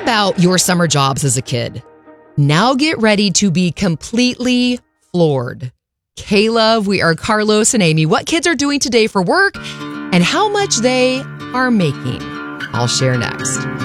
about your summer jobs as a kid. Now get ready to be completely floored. K-Love, we are Carlos and Amy. What kids are doing today for work and how much they are making. I'll share next.